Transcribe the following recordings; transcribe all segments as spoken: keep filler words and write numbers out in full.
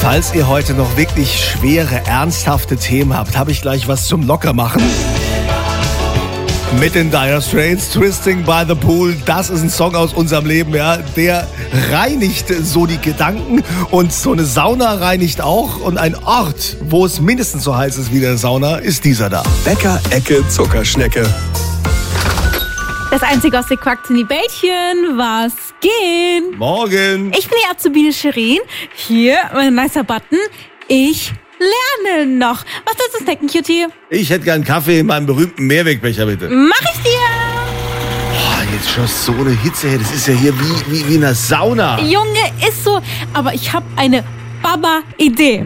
Falls ihr heute noch wirklich schwere, ernsthafte Themen habt, habe ich gleich was zum Lockermachen. Mit den Dire Straits, Twisting by the Pool, das ist ein Song aus unserem Leben, ja. Der reinigt so die Gedanken und so eine Sauna reinigt auch. Und ein Ort, wo es mindestens so heiß ist wie der Sauna, ist dieser da. Bäcker Ecke Zuckerschnecke. Das einzige aus der Quark-Bällchen, was geht? Morgen. Ich bin die Azubine Shirin. Hier, mein nicer Button. Ich lerne noch. Was willst du snacken, Cutie? Ich hätte gern Kaffee in meinem berühmten Mehrwegbecher, bitte. Mach ich dir. Boah, jetzt schon so eine Hitze hier. Das ist ja hier wie, wie, wie in einer Sauna. Junge, ist so. Aber ich habe eine Baba-Idee.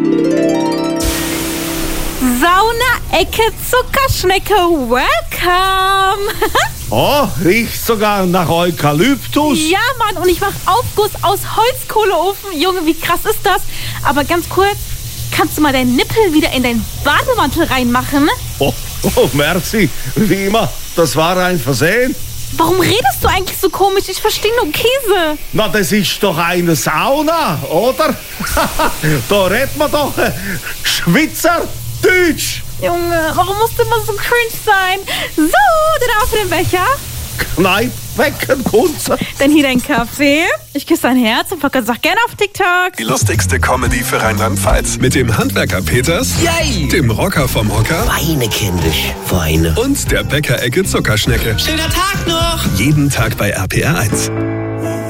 Sauna-Ecke Zuckerschnecke, welcome! Oh, riecht sogar nach Eukalyptus. Ja, Mann, und ich mache Aufguss aus Holzkohleofen. Junge, wie krass ist das? Aber ganz kurz, kannst du mal deinen Nippel wieder in deinen Bademantel reinmachen? Oh, oh, merci. Wie immer, das war ein Versehen. Warum redest du eigentlich so komisch? Ich verstehe nur Käse. Na, das ist doch eine Sauna, oder? Da redet man doch äh, Schweizerdeutsch. Junge, warum musst du immer so cringe sein? So, dann auf den Becher. Kneip, wecken, Kunze. Dann hier dein Kaffee. Ich küsse dein Herz und folge sag gerne auf TikTok. Die lustigste Comedy für Rheinland-Pfalz. Mit dem Handwerker Peters, Yay! dem Rocker vom Hocker Weine, kindisch, Weine. und der Bäcker Ecke Zuckerschnecke. Schöner Tag noch! Jeden Tag bei R P R eins.